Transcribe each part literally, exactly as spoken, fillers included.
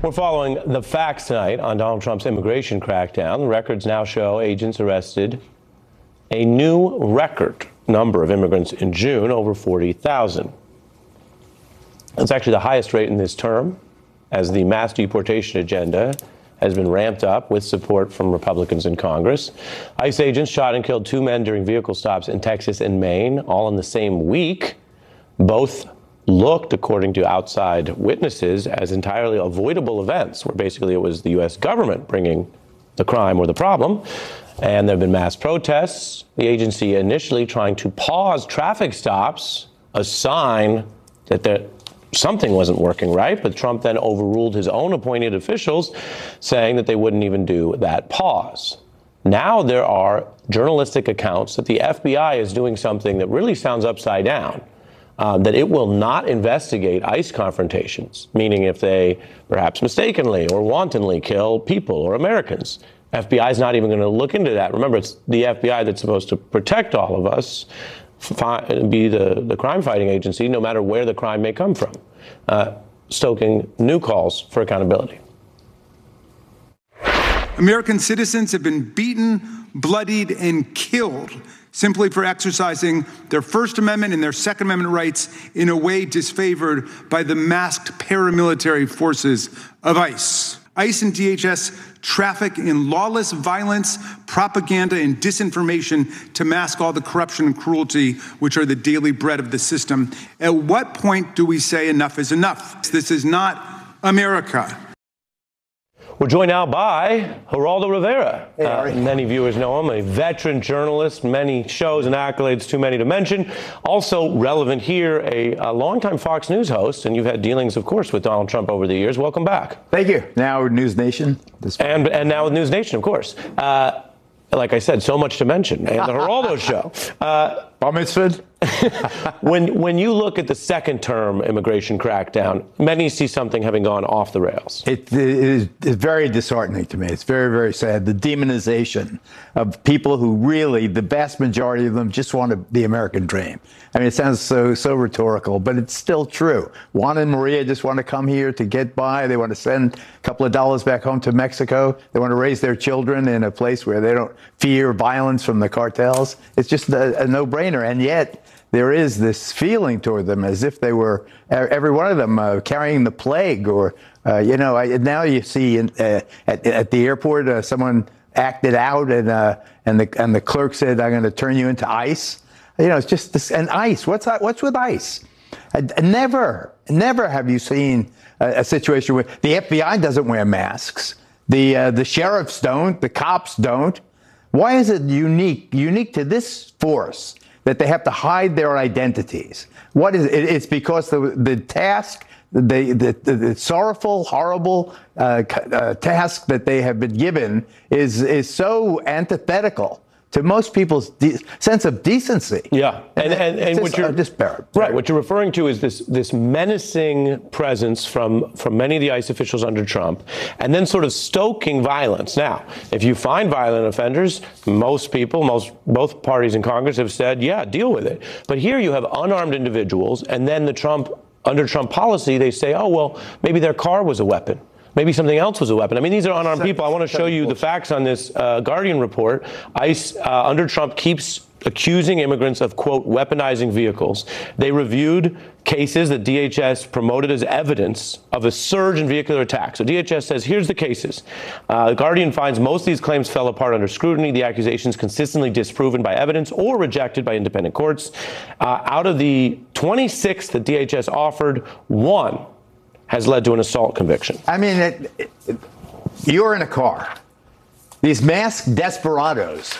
We're following the facts tonight on Donald Trump's immigration crackdown. The records now show agents arrested a new record number of immigrants in June, over forty thousand. It's actually the highest rate in this term, as the mass deportation agenda has been ramped up with support from Republicans in Congress. ICE agents shot and killed two men during vehicle stops in Texas and Maine, all in the same week. Both looked, according to outside witnesses, as entirely avoidable events, where basically it was the U S government bringing the crime or the problem. And there have been mass protests. The agency initially trying to pause traffic stops, a sign that there something wasn't working right, but Trump then overruled his own appointed officials, saying that they wouldn't even do that pause. Now there are journalistic accounts that the F B I is doing something that really sounds upside down, uh, that it will not investigate ICE confrontations, meaning if they perhaps mistakenly or wantonly kill people or Americans. F B I is not even going to look into that. Remember, it's the F B I that's supposed to protect all of us, be the, the crime-fighting agency, no matter where the crime may come from, uh, stoking new calls for accountability. American citizens have been beaten, bloodied, and killed simply for exercising their First Amendment and their Second Amendment rights in a way disfavored by the masked paramilitary forces of ICE. ICE and D H S traffic in lawless violence, propaganda, and disinformation to mask all the corruption and cruelty which are the daily bread of the system. At what point do we say enough is enough? This is not America. We're joined now by Geraldo Rivera. Hey, uh, many viewers know him, a veteran journalist, many shows and accolades, too many to mention. Also relevant here, a, a longtime Fox News host, and you've had dealings, of course, with Donald Trump over the years. Welcome back. Thank you. Now News Nation. This and, and now with News Nation, of course. Uh, like I said, so much to mention. And the Geraldo Show. Uh, when when you look at the second term immigration crackdown, many see something having gone off the rails. It, it is it's very disheartening to me. It's very, very sad. The demonization of people who really, the vast majority of them, just want the American dream. I mean, it sounds so so rhetorical, but it's still true. Juan and Maria just want to come here to get by. They want to send a couple of dollars back home to Mexico. They want to raise their children in a place where they don't fear violence from the cartels. It's just a, a no-brainer. And yet, there is this feeling toward them as if they were, every one of them, uh, carrying the plague. Or, uh, you know, I, now you see in, uh, at, at the airport, uh, someone acted out and uh, and the and the clerk said, "I'm going to turn you into ICE." You know, it's just this. And ICE, what's what's with ICE? I, never, never have you seen a, a situation where the F B I doesn't wear masks, the uh, the sheriffs don't, the cops don't. Why is it unique, unique to this force that they have to hide their identities? What is it? It's because the the task, the the, the, the sorrowful, horrible uh, uh, task that they have been given is is so antithetical to most people's de- sense of decency. Yeah, and and, and just, what you're uh, disparate. Right, what you're referring to is this this menacing presence from from many of the ICE officials under Trump, and then sort of stoking violence. Now, if you find violent offenders, most people, most both parties in Congress have said, yeah, deal with it. But here you have unarmed individuals, and then the Trump under Trump policy, they say, oh well, maybe their car was a weapon. Maybe something else was a weapon. I mean, these are unarmed people. I want to show you the facts on this uh, Guardian report. ICE, uh, under Trump, keeps accusing immigrants of, quote, weaponizing vehicles. They reviewed cases that D H S promoted as evidence of a surge in vehicular attacks. So D H S says, here's the cases. Uh, the Guardian finds most of these claims fell apart under scrutiny. The accusations consistently disproven by evidence or rejected by independent courts. Uh, out of the twenty-six that D H S offered, one has led to an assault conviction. I mean, it, it, you're in a car. These masked desperados,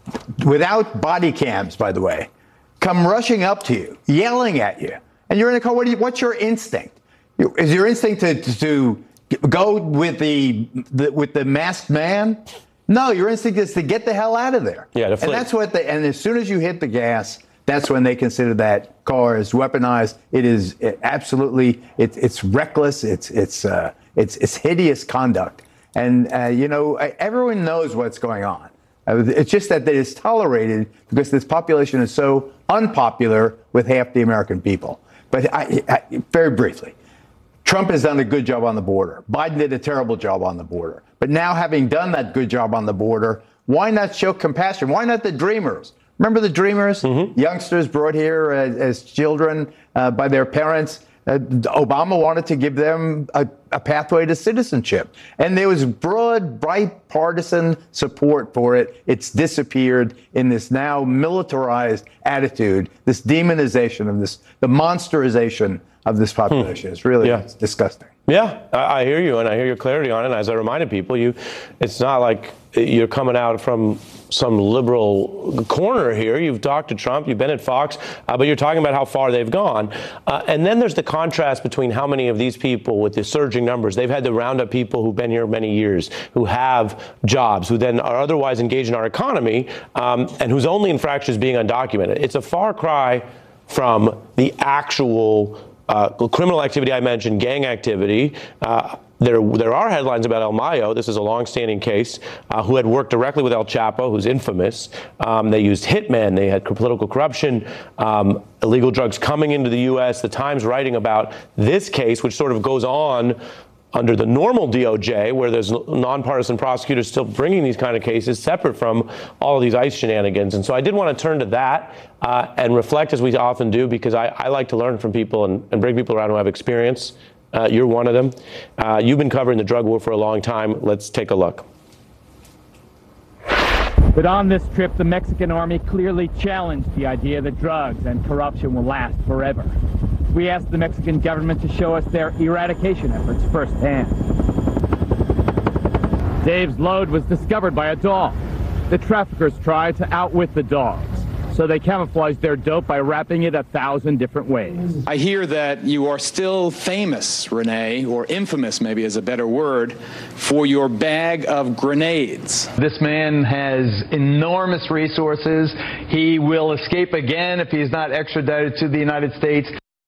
without body cams, by the way, come rushing up to you, yelling at you. And you're in a car. What do you, what's your instinct? Is your instinct to, to go with the, the with the masked man? No, your instinct is to get the hell out of there. Yeah, to and that's what they, and as soon as you hit the gas, that's when they consider that car is weaponized. It is absolutely, it, it's reckless. It's it's uh, it's it's hideous conduct. And uh, you know, everyone knows what's going on. Uh, it's just that it is tolerated because this population is so unpopular with half the American people. But I, I, very briefly, Trump has done a good job on the border. Biden did a terrible job on the border. But now, having done that good job on the border, why not show compassion? Why not the Dreamers? Remember the Dreamers? Mm-hmm. Youngsters brought here as, as children uh, by their parents. Uh, Obama wanted to give them a, a pathway to citizenship. And there was broad, bipartisan support for it. It's disappeared in this now militarized attitude, this demonization of this, the monsterization of this population. Hmm. It's really yeah. it's disgusting. Yeah, I, I hear you, and I hear your clarity on it. As I reminded people, you, it's not like you're coming out from some liberal corner here. You've talked to Trump, you've been at Fox, uh, but you're talking about how far they've gone. Uh, and then there's the contrast between how many of these people with the surging numbers, they've had to round up people who've been here many years, who have jobs, who then are otherwise engaged in our economy, um, and whose only infraction is being undocumented. It's a far cry from the actual Uh, criminal activity I mentioned, gang activity. Uh, there, there are headlines about El Mayo. This is a long-standing case, uh, who had worked directly with El Chapo, who's infamous. Um, they used hitmen. They had political corruption, um, illegal drugs coming into the U S. The Times writing about this case, which sort of goes on under the normal D O J, where there's nonpartisan prosecutors still bringing these kind of cases separate from all of these ICE shenanigans. And so I did want to turn to that uh, and reflect, as we often do, because I, I like to learn from people and, and bring people around who have experience. Uh, you're one of them. Uh, you've been covering the drug war for a long time. Let's take a look. But on this trip, the Mexican army clearly challenged the idea that drugs and corruption will last forever. We asked the Mexican government to show us their eradication efforts firsthand. Dave's load was discovered by a dog. The traffickers tried to outwit the dogs, so they camouflaged their dope by wrapping it a thousand different ways. I hear that you are still famous, Renee, or infamous maybe is a better word, for your bag of grenades. This man has enormous resources. He will escape again if he is not extradited to the United States.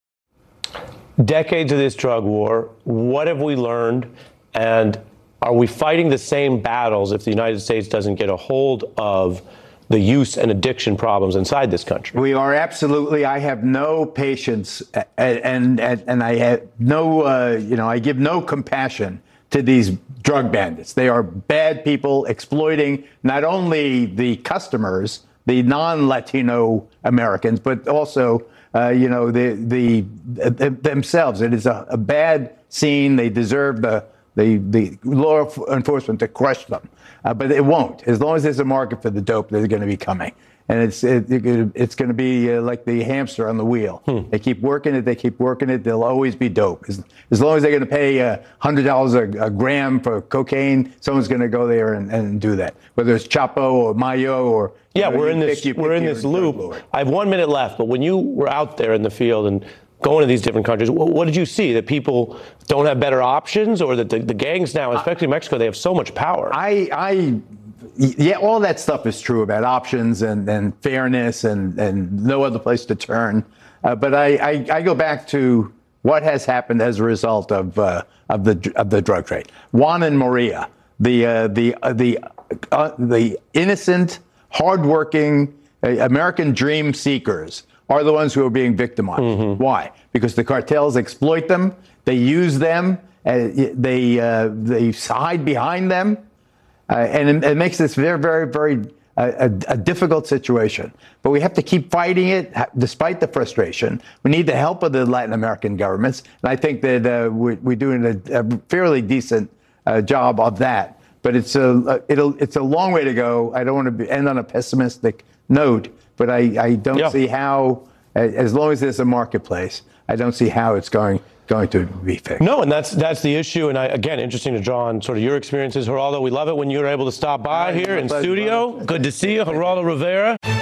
Decades of this drug war, what have we learned? And are we fighting the same battles if the United States doesn't get a hold of the use and addiction problems inside this country? We are absolutely. I have no patience, and and, and I have no, uh, you know, I give no compassion to these drug bandits. They are bad people exploiting not only the customers, the non-Latino Americans, but also, uh, you know, the the uh, themselves. It is a, a bad scene. They deserve the the the law enforcement to crush them. Uh, but it won't. As long as there's a market for the dope, they're going to be coming. And it's it, it, it's going to be uh, like the hamster on the wheel. Hmm. They keep working it. They keep working it. There'll always be dope. As, as long as they're going to pay uh, one hundred dollars a, a gram for cocaine, someone's going to go there and, and do that. Whether it's Chapo or Mayo or... Yeah, know, we're in this, pick, we're in this loop. I have one minute left, but when you were out there in the field and going to these different countries, what, what did you see? That people don't have better options, or that the, the gangs now, especially in Mexico, they have so much power? I, I, yeah, all that stuff is true about options and, and fairness and, and no other place to turn. Uh, but I, I, I go back to what has happened as a result of uh, of the of the drug trade. Juan and Maria, the uh, the uh, the uh, the innocent, hardworking uh, American dream seekers are the ones who are being victimized. Mm-hmm. Why? Because the cartels exploit them, they use them, uh, they uh, they hide behind them, uh, and it, it makes this very, very, very uh, a, a difficult situation. But we have to keep fighting it despite the frustration. We need the help of the Latin American governments, and I think that uh, we're, we're doing a, a fairly decent uh, job of that. But it's a it'll it's a long way to go. I don't want to be, end on a pessimistic note. But I, I don't yeah. see how, as long as there's a marketplace, I don't see how it's going going to be fixed. No, and that's that's the issue. And I, again, interesting to draw on sort of your experiences, Geraldo. We love it when you're able to stop by here in studio. Good to see you, Geraldo Rivera.